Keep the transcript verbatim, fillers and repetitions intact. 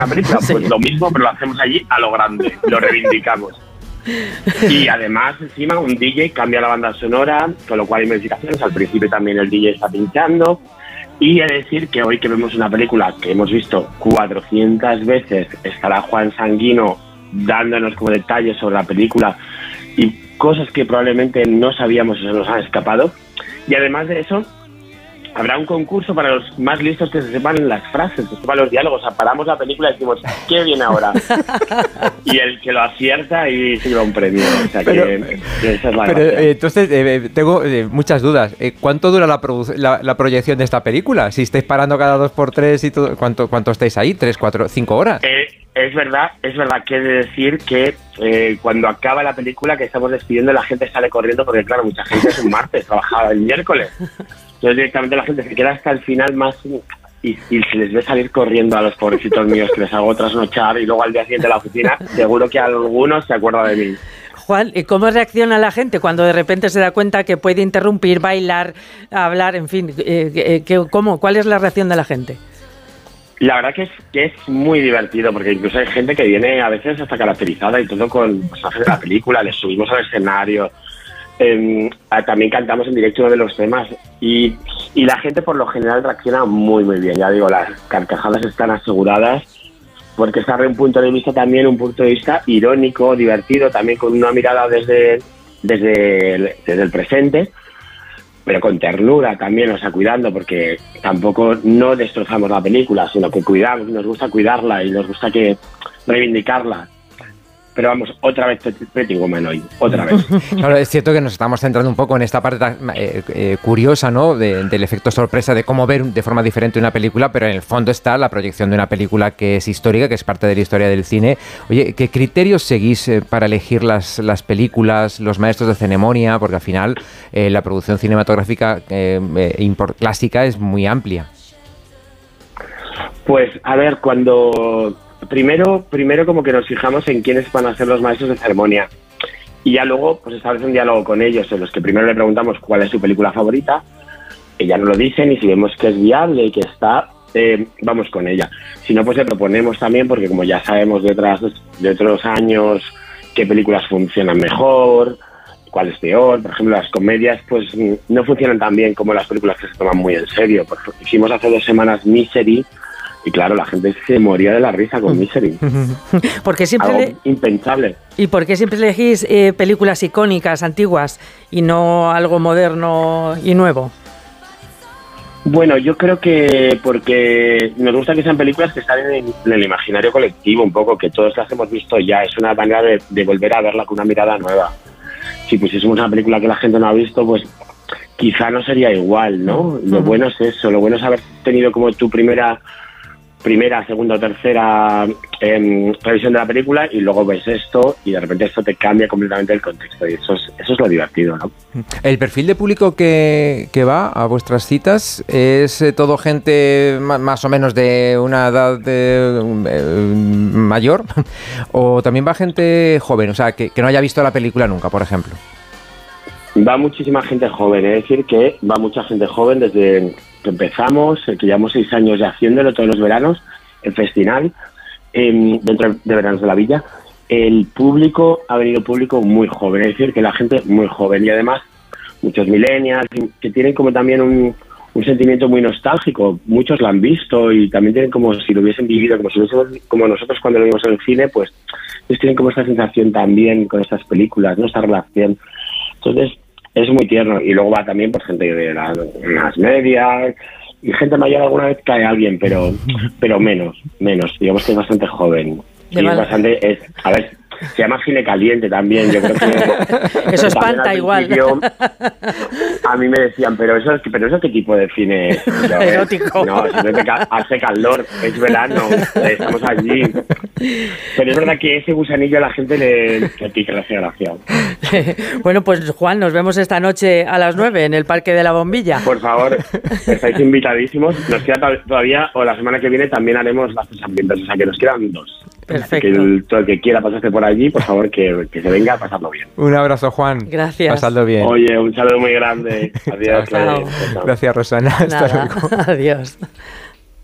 película, Sí. pues lo mismo, pero lo hacemos allí a lo grande, lo reivindicamos. Y además, encima, un D J cambia la banda sonora, con lo cual hay modificaciones. Al principio también el D J está pinchando. Y he de decir que hoy que vemos una película que hemos visto cuatrocientas veces, estará Juan Sanguino dándonos como detalles sobre la película y cosas que probablemente no sabíamos o se nos han escapado. Y además de eso, habrá un concurso para los más listos que se sepan las frases, que sepan los diálogos. O sea, paramos la película y decimos, ¿qué viene ahora? Y el que lo acierta y se lleva un premio. O sea, Pero, que, que esa es la Pero gracia. eh, entonces, eh, tengo eh, muchas dudas. Eh, ¿Cuánto dura la, produ- la, la proyección de esta película? Si estáis parando cada dos por tres y todo, ¿cuánto, cuánto estáis ahí? ¿Tres, cuatro, cinco horas? Eh, es verdad, es verdad que he de decir que eh, cuando acaba la película que estamos despidiendo, la gente sale corriendo porque, claro, mucha gente es un martes, trabajaba el miércoles. Entonces directamente la gente se queda hasta el final más y, y se les ve salir corriendo a los pobrecitos míos que les hago trasnochar y luego al día siguiente a la oficina, seguro que algunos se acuerdan de mí. Juan, ¿y cómo reacciona la gente cuando de repente se da cuenta que puede interrumpir, bailar, hablar, en fin? Eh, eh, que- ¿cómo, ¿Cuál es la reacción de la gente? La verdad que es, que es muy divertido porque incluso hay gente que viene a veces hasta caracterizada y todo con personajes de la película, les subimos al escenario. Eh, también cantamos en directo uno de los temas y, y la gente por lo general reacciona muy muy bien. Ya digo, las carcajadas están aseguradas porque está de un punto de vista también, un punto de vista irónico, divertido, también con una mirada desde, desde, el, desde el presente, pero con ternura también, o sea, cuidando, porque tampoco no destrozamos la película, sino que cuidamos, nos gusta cuidarla y nos gusta que reivindicarla. Pero vamos, otra vez Pretty Woman hoy, otra vez. Claro, es cierto que nos estamos centrando un poco en esta parte tan, eh, eh, curiosa, ¿no? De, del efecto sorpresa, de cómo ver de forma diferente una película, pero en el fondo está la proyección de una película que es histórica, que es parte de la historia del cine. Oye, ¿qué criterios seguís eh, para elegir las, las películas, los maestros de ceremonia? Porque al final eh, la producción cinematográfica eh, eh, impor- clásica es muy amplia. Pues, a ver, cuando... Primero, primero como que nos fijamos en quiénes van a ser los maestros de ceremonia y ya luego pues establece un diálogo con ellos en los que primero le preguntamos cuál es su película favorita, ella nos lo dicen y si vemos que es viable y que está, eh, vamos con ella. Si no, pues le proponemos también, porque como ya sabemos de, otras, de otros años qué películas funcionan mejor, cuál es peor. Por ejemplo, las comedias pues no funcionan tan bien como las películas que se toman muy en serio. Por ejemplo, hicimos hace dos semanas Misery. Y claro, la gente se moría de la risa con Misery. Porque siempre Algo le- impensable. ¿Y por qué siempre elegís eh, películas icónicas, antiguas, y no algo moderno y nuevo? Bueno, yo creo que porque nos gusta que sean películas que están en, en el imaginario colectivo un poco, que todos las hemos visto ya. Es una manera de, de volver a verla con una mirada nueva. Si pusiésemos una película que la gente no ha visto, pues quizá no sería igual, ¿no? Lo Ujú. bueno es eso, lo bueno es haber tenido como tu primera... primera, segunda o tercera eh, revisión de la película y luego ves esto y de repente esto te cambia completamente el contexto y eso es, eso es lo divertido, ¿no? ¿El perfil de público que, que va a vuestras citas es eh, todo gente ma- más o menos de una edad de, eh, mayor o también va gente joven, o sea, que, que no haya visto la película nunca, por ejemplo? Va muchísima gente joven, es decir, que va mucha gente joven desde que empezamos, eh, que llevamos seis años ya haciéndolo todos los veranos, el festival, eh, dentro de Veranos de la Villa. El público, ha venido público muy joven, es decir, que la gente muy joven y además muchos millennials que tienen como también un, un sentimiento muy nostálgico. Muchos la han visto y también tienen como si lo hubiesen vivido, como si lo hubiésemos, como nosotros cuando lo vimos en el cine, pues ellos tienen como esta sensación también con estas películas, ¿no? Esta relación. Entonces, es muy tierno. Y luego va también por gente de la- las medias y gente mayor. Alguna vez cae alguien, pero pero menos, menos. Digamos que es bastante joven. De Y es mal- bastante, es, a ver, se llama cine caliente también. Yo creo que Eso también espanta al igual. principio, a mí me decían, pero eso, es- pero eso qué tipo de cine es. Yo, a ver, Erótico. No, simplemente ca- hace calor, es verano, estamos allí. Pero es verdad que ese gusanillo a la gente le, le pica, le hace gracia. Bueno, pues Juan, nos vemos esta noche a las nueve en el Parque de la Bombilla. Por favor, estáis invitadísimos. Nos queda to- todavía, o la semana que viene también haremos las hambrientas, o sea que nos quedan dos. Perfecto. Así que el, todo el que quiera pasarse por allí, por favor, que, que se venga a pasarlo bien. Un abrazo, Juan. Gracias. Pasadlo bien. Oye, un saludo muy grande. Adiós. Chao. Claudia. Chao, chao. Gracias, Rosana. Hasta Nada, luego. adiós.